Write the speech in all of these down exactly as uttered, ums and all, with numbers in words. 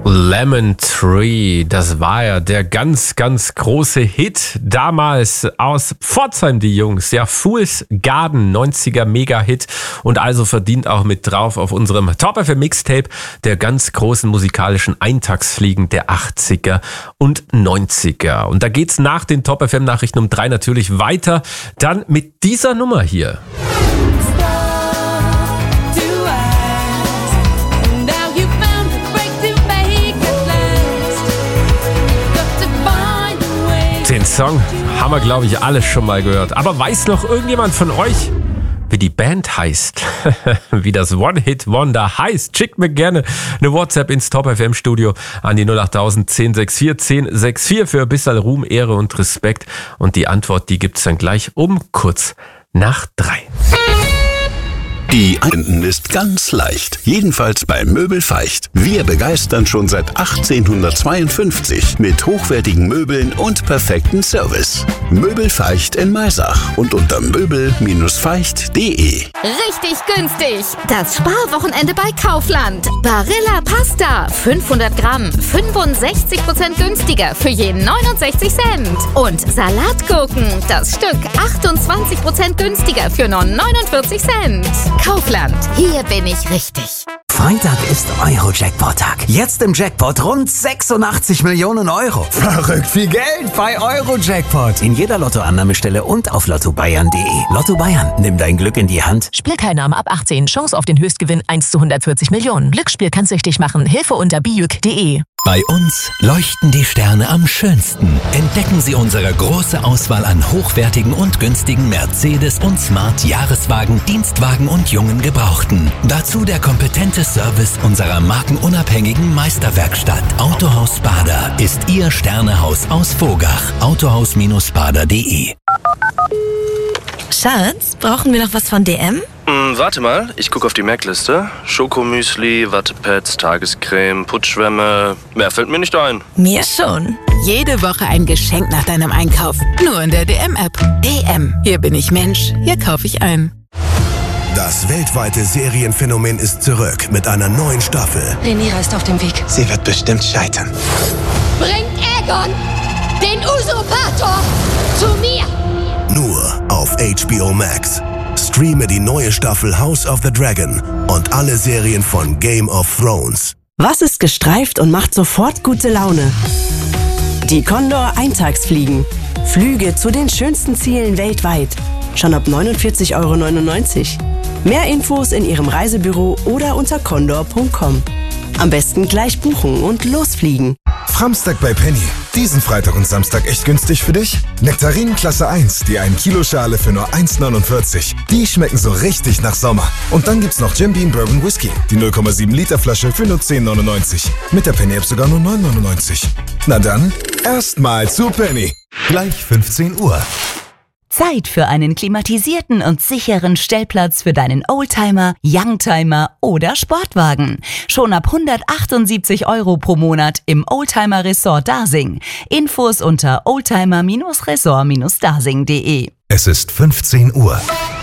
Lemon Tree, das war ja der ganz, ganz große Hit damals aus Pforzheim, die Jungs. Ja, Fool's Garden, neunziger Mega-Hit und also verdient auch mit drauf auf unserem Top F M Mixtape der ganz großen musikalischen Eintagsfliegen der achtziger und neunziger. Und da geht's nach den Top F M Nachrichten um drei natürlich weiter, dann mit dieser Nummer hier. Den Song haben wir, glaube ich, alle schon mal gehört. Aber weiß noch irgendjemand von euch, wie die Band heißt? Wie das One-Hit-Wonder heißt? Schickt mir gerne eine WhatsApp ins Top F M Studio an die null acht tausend zehn sechs vier zehn sechs vier für ein bisschen Ruhm, Ehre und Respekt. Und die Antwort, die gibt's dann gleich um kurz nach drei. Die Anwenden ist ganz leicht. Jedenfalls bei Möbel Feicht. Wir begeistern schon seit achtzehnhundertzweiundfünfzig mit hochwertigen Möbeln und perfekten Service. Möbel Feicht in Maisach und unter möbel feicht punkt de. Richtig günstig. Das Sparwochenende bei Kaufland. Barilla Pasta. fünfhundert Gramm. fünfundsechzig Prozent günstiger für je neunundsechzig Cent. Und Salatgurken. Das Stück achtundzwanzig Prozent günstiger für nur neunundvierzig Cent. Kaufland. Hier bin ich richtig. Freitag ist Euro-Jackpot-Tag. Jetzt im Jackpot rund sechsundachtzig Millionen Euro. Verrückt viel Geld bei Euro-Jackpot. In jeder Lottoannahmestelle und auf lotto bayern punkt de. Lotto Bayern, nimm dein Glück in die Hand. Spielteilnahme ab achtzehn. Chance auf den Höchstgewinn eins zu hundertvierzig Millionen. Glücksspiel kann süchtig machen. Hilfe unter bijuk punkt de. Bei uns leuchten die Sterne am schönsten. Entdecken Sie unsere große Auswahl an hochwertigen und günstigen Mercedes- und Smart-Jahreswagen, Dienstwagen und jungen Gebrauchten. Dazu der kompetente Service unserer markenunabhängigen Meisterwerkstatt. Autohaus Bader ist Ihr Sternehaus aus Vogach. autohaus bader punkt de. Schatz, brauchen wir noch was von D M? Hm, warte mal, ich gucke auf die Merkliste. Schokomüsli, Wattepads, Tagescreme, Putzschwämme. Mehr fällt mir nicht ein. Mir schon. Jede Woche ein Geschenk nach deinem Einkauf. Nur in der D M-App. D M. Hier bin ich Mensch. Hier kaufe ich ein. Das weltweite Serienphänomen ist zurück mit einer neuen Staffel. Rhaenyra ist auf dem Weg. Sie wird bestimmt scheitern. Bringt Aegon, den Usurpator, zu mir! Nur auf H B O Max. Streame die neue Staffel House of the Dragon und alle Serien von Game of Thrones. Was ist gestreift und macht sofort gute Laune? Die Condor Eintagsfliegen. Flüge zu den schönsten Zielen weltweit. Schon ab neunundvierzig Euro neunundneunzig. Mehr Infos in Ihrem Reisebüro oder unter condor punkt com. Am besten gleich buchen und losfliegen. Framstag bei Penny. Diesen Freitag und Samstag echt günstig für dich? Nektarinen Klasse eins, die ein Kilo Schale für nur eins neunundvierzig. Die schmecken so richtig nach Sommer. Und dann gibt's noch Jim Beam Bourbon Whisky, die null Komma sieben Liter Flasche für nur zehn neunundneunzig. Mit der Penny App sogar nur neun neunundneunzig. Na dann, erstmal zu Penny. Gleich fünfzehn Uhr. Zeit für einen klimatisierten und sicheren Stellplatz für deinen Oldtimer, Youngtimer oder Sportwagen. Schon ab hundertachtundsiebzig Euro pro Monat im Oldtimer Resort Dasing. Infos unter oldtimer resort dasing punkt de. Es ist fünfzehn Uhr.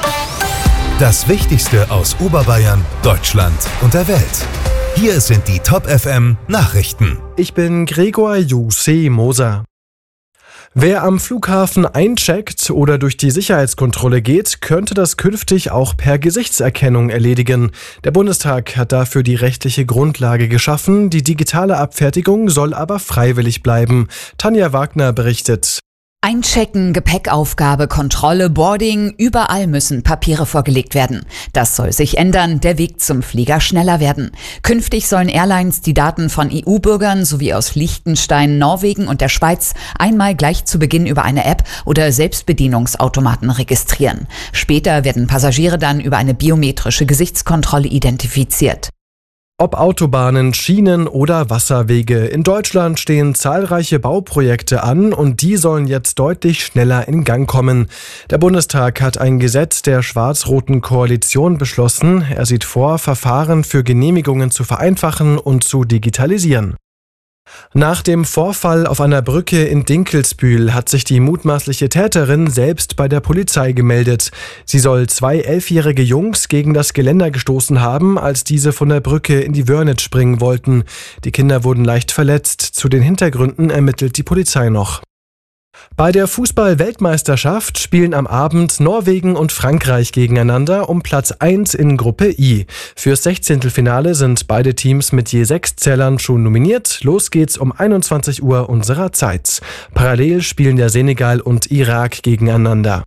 Das Wichtigste aus Oberbayern, Deutschland und der Welt. Hier sind die Top F M Nachrichten. Ich bin Gregor Jussi Moser. Wer am Flughafen eincheckt oder durch die Sicherheitskontrolle geht, könnte das künftig auch per Gesichtserkennung erledigen. Der Bundestag hat dafür die rechtliche Grundlage geschaffen. Die digitale Abfertigung soll aber freiwillig bleiben. Tanja Wagner berichtet. Einchecken, Gepäckaufgabe, Kontrolle, Boarding, überall müssen Papiere vorgelegt werden. Das soll sich ändern, der Weg zum Flieger schneller werden. Künftig sollen Airlines die Daten von E U-Bürgern sowie aus Liechtenstein, Norwegen und der Schweiz einmal gleich zu Beginn über eine App oder Selbstbedienungsautomaten registrieren. Später werden Passagiere dann über eine biometrische Gesichtskontrolle identifiziert. Ob Autobahnen, Schienen oder Wasserwege. In Deutschland stehen zahlreiche Bauprojekte an und die sollen jetzt deutlich schneller in Gang kommen. Der Bundestag hat ein Gesetz der schwarz-roten Koalition beschlossen. Er sieht vor, Verfahren für Genehmigungen zu vereinfachen und zu digitalisieren. Nach dem Vorfall auf einer Brücke in Dinkelsbühl hat sich die mutmaßliche Täterin selbst bei der Polizei gemeldet. Sie soll zwei elfjährige Jungs gegen das Geländer gestoßen haben, als diese von der Brücke in die Wörnitz springen wollten. Die Kinder wurden leicht verletzt. Zu den Hintergründen ermittelt die Polizei noch. Bei der Fußball-Weltmeisterschaft spielen am Abend Norwegen und Frankreich gegeneinander um Platz eins in Gruppe I. Fürs Sechzehntelfinale sind beide Teams mit je sechs Zählern schon nominiert. Los geht's um einundzwanzig Uhr unserer Zeit. Parallel spielen der Senegal und Irak gegeneinander.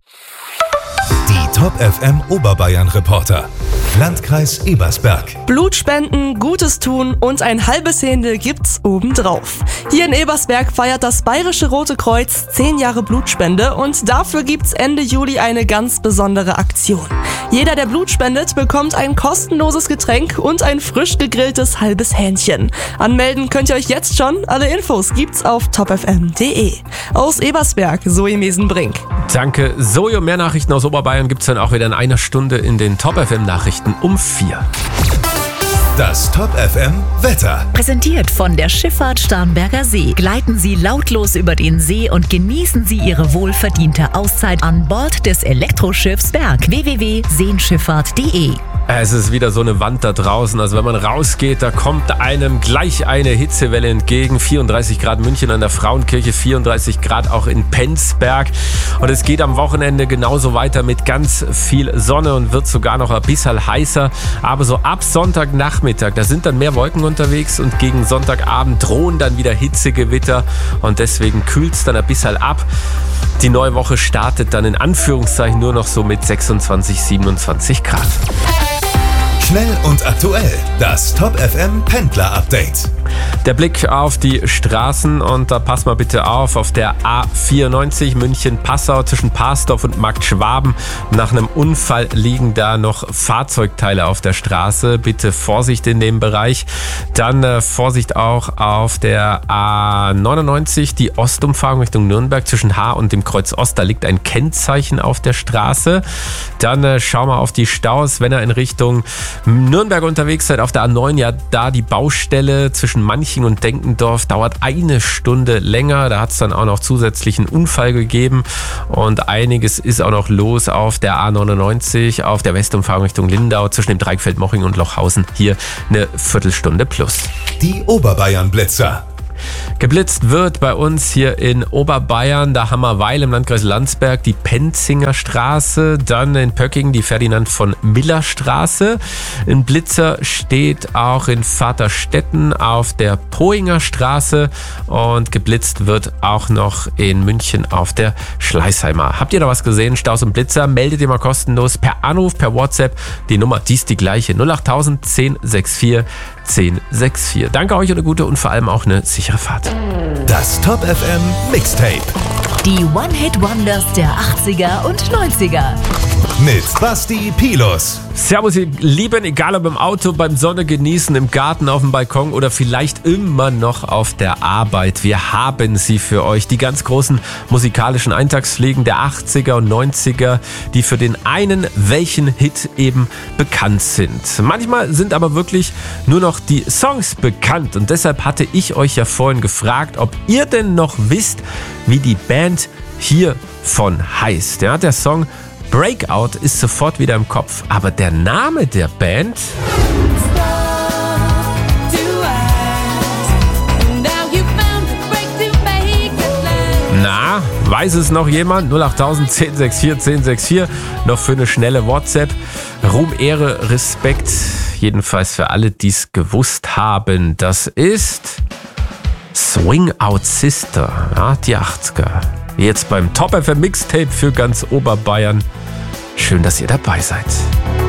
Die Top F M Oberbayern Reporter. Landkreis Ebersberg. Blutspenden, Gutes tun und ein halbes Händel gibt's obendrauf. Hier in Ebersberg feiert das Bayerische Rote Kreuz zehn Jahre Blutspende und dafür gibt's Ende Juli eine ganz besondere Aktion. Jeder, der Blut spendet, bekommt ein kostenloses Getränk und ein frisch gegrilltes halbes Hähnchen. Anmelden könnt ihr euch jetzt schon. Alle Infos gibt's auf top f m punkt d e. Aus Ebersberg, Zoe Mesenbrink. Danke, Zoe. Und mehr Nachrichten aus Oberbayern gibt's dann auch wieder in einer Stunde in den Top F M Nachrichten um vier. Das Top F M Wetter. Präsentiert von der Schifffahrt Starnberger See. Gleiten Sie lautlos über den See und genießen Sie Ihre wohlverdiente Auszeit an Bord des Elektroschiffs Berg. w w w punkt seenschifffahrt punkt d e. Es ist wieder so eine Wand da draußen. Also wenn man rausgeht, da kommt einem gleich eine Hitzewelle entgegen. vierunddreißig Grad München an der Frauenkirche, vierunddreißig Grad auch in Penzberg. Und es geht am Wochenende genauso weiter mit ganz viel Sonne und wird sogar noch ein bisschen heißer. Aber so ab Sonntagnachmittag, da sind dann mehr Wolken unterwegs und gegen Sonntagabend drohen dann wieder Hitzegewitter. Und deswegen kühlt es dann ein bisschen ab. Die neue Woche startet dann in Anführungszeichen nur noch so mit sechsundzwanzig, siebenundzwanzig Grad. Schnell und aktuell, das Top F M Pendler Update. Der Blick auf die Straßen und da passt mal bitte auf, auf der A vierundneunzig München-Passau zwischen Parsdorf und Marktschwaben. Nach einem Unfall liegen da noch Fahrzeugteile auf der Straße. Bitte Vorsicht in dem Bereich. Dann äh, Vorsicht auch auf der A neunundneunzig, die Ostumfahrung Richtung Nürnberg zwischen Haar und dem Kreuz Ost. Da liegt ein Kennzeichen auf der Straße. Dann äh, schauen wir auf die Staus, wenn ihr in Richtung Nürnberg unterwegs seid. Auf der A neun, ja, da die Baustelle zwischen Manching und Denkendorf dauert eine Stunde länger. Da hat es dann auch noch zusätzlichen Unfall gegeben und einiges ist auch noch los auf der A neunundneunzig, auf der Westumfahrung Richtung Lindau zwischen dem Dreieckfeld Moching und Lochhausen. Hier eine Viertelstunde plus. Die Oberbayern Blitzer. Geblitzt wird bei uns hier in Oberbayern, da haben wir Weil im Landkreis Landsberg die Penzinger Straße, dann in Pöckingen die Ferdinand von Miller Straße. Ein Blitzer steht auch in Vaterstetten auf der Pohinger Straße und geblitzt wird auch noch in München auf der Schleißheimer. Habt ihr da was gesehen? Staus und Blitzer? Meldet ihr mal kostenlos per Anruf, per WhatsApp. Die Nummer, die ist die gleiche. null acht null null eins null sechs vier zehn sechs vier. Danke euch und eine gute und vor allem auch eine sichere Fahrt. Das Top F M Mixtape. Die One-Hit-Wonders der achtziger und neunziger. Mit Basti Pilus. Servus ihr Lieben, egal ob im Auto, beim Sonne genießen, im Garten, auf dem Balkon oder vielleicht immer noch auf der Arbeit. Wir haben sie für euch. Die ganz großen musikalischen Eintagsfliegen der achtziger und neunziger, die für den einen welchen Hit eben bekannt sind. Manchmal sind aber wirklich nur noch die Songs bekannt und deshalb hatte ich euch ja vorhin gefragt, ob ihr denn noch wisst, wie die Band hiervon heißt. Ja, der Song Breakout ist sofort wieder im Kopf, aber der Name der Band? Na, weiß es noch jemand? null acht null null eins null sechs vier zehn sechs vier. Noch für eine schnelle WhatsApp. Ruhm, Ehre, Respekt. Jedenfalls für alle, die es gewusst haben. Das ist Swing Out Sister, ja, die achtziger. Jetzt beim Top F M Mixtape für ganz Oberbayern. Schön, dass ihr dabei seid.